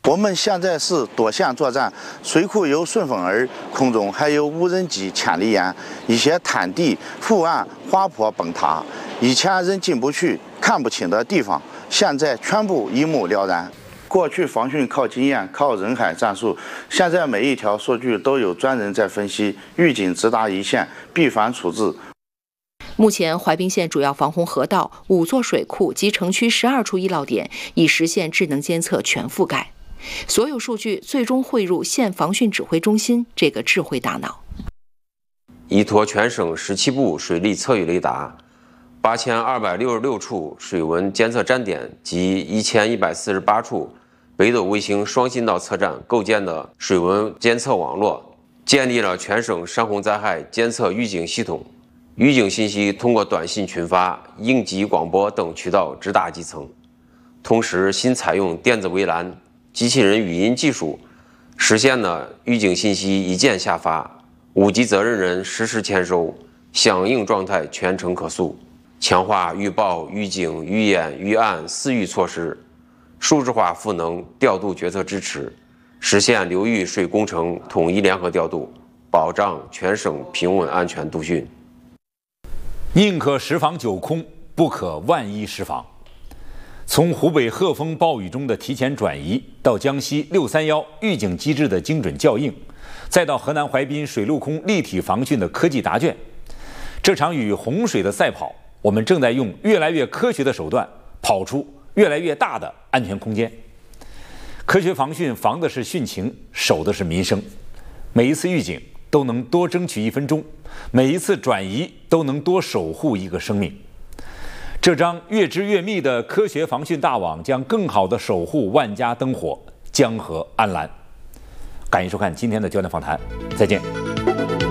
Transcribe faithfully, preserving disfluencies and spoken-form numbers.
我们现在是多线作战，水库有顺风耳，空中还有无人机千里眼，一些滩地、湖岸滑坡崩塌，以前人进不去、看不清的地方，现在全部一目了然。过去防汛靠经验、靠人海战术，现在每一条数据都有专人在分析，预警直达一线，闭环处置。 目前，怀滨县主要防洪河道、五座水库及城区十二处易涝点已实现智能监测全覆盖，所有数据最终汇入县防汛指挥中心这个智慧大脑。 依托全省十七部水利测预雷达、八千二百六十六处水文监测站点及一千一百四十八处北斗卫星双信道测站构建的水文监测网络，建立了全省山洪灾害监测预警系统。预警信息通过短信群发、应急广播等渠道直达基层。同时，新采用电子围栏、机器人语音技术，实现了预警信息一键下发，五级责任人实时签收，响应状态全程可溯，强化预报、预警、预演、预案四预措施，数字化赋能调度决策支持，实现流域水工程统一联合调度，保障全省平稳安全度汛。 宁可十防九空，不可万一失防。从湖北鹤峰暴雨中的提前转移，到江西六三幺预警机制的精准校应，再到河南怀滨水陆空立体防汛的科技答卷，这场与洪水的赛跑，我们正在用越来越科学的手段跑出越来越大的安全空间。科学防汛防的是汛情，守的是民生。每一次预警都能多争取一分钟，每一次转移都能多守护一个生命。这张越织越密的科学防汛大网将更好地守护万家灯火，江河安澜。感谢收看今天的焦点访谈，再见。